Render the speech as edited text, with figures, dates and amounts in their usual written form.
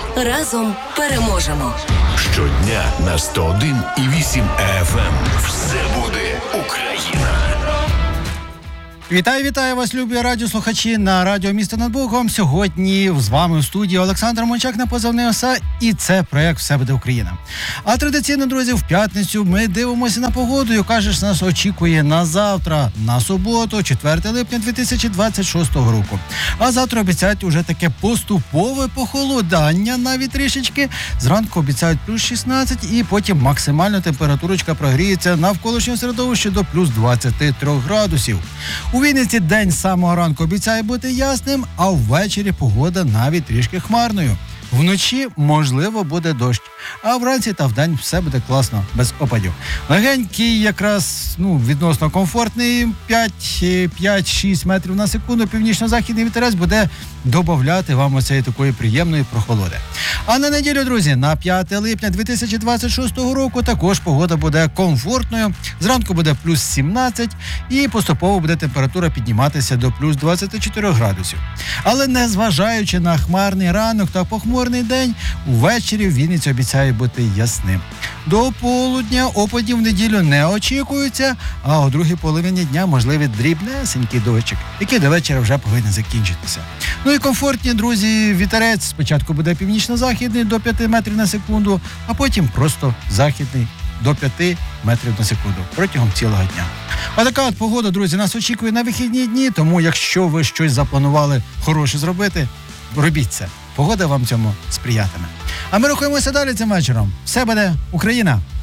Разом переможемо. Щодня на 101,8 FM. Все буде Україна. Вітаю вас, любі радіослухачі на радіо «Місто над Богом». Сьогодні з вами в студії Олександр Мончак на позивний ОСА, і це проєкт «Все буде Україна». А традиційно, друзі, в п'ятницю ми дивимося на погоду, яка ж нас очікує на завтра, на суботу, 4 липня 2026 року. А завтра обіцяють уже таке поступове похолодання, навіть трішечки. Зранку обіцяють плюс 16, і потім максимальна температурочка прогріється навколишнього середовища до плюс 23 градусів. У Вінниці день з самого ранку обіцяє бути ясним, а ввечері погода навіть трішки хмарною. Вночі, можливо, буде дощ, а вранці та вдень все буде класно, без опадів. Легенький, якраз, відносно комфортний, 5-6 метрів на секунду, північно-західний вітерець буде додавати вам оцеї такої приємної прохолоди. А на неділю, друзі, на 5 липня 2026 року також погода буде комфортною. Зранку буде плюс 17 і поступово буде температура підніматися до плюс 24 градусів. Але незважаючи на хмарний ранок та похмурний день, увечері в Вінниці обіцяє бути ясним. До полудня опадів в неділю не очікується, а у другій половині дня можливий дрібнесенький дощик, який до вечора вже повинен закінчитися. І комфортні, друзі, вітерець спочатку буде північно-західний до 5 метрів на секунду, а потім просто західний до 5 метрів на секунду протягом цілого дня. А така от погода, друзі, нас очікує на вихідні дні, тому якщо ви щось запланували хороше зробити, робіть це. Погода вам цьому сприятиме. А ми рухаємося далі цим вечором. Все буде Україна!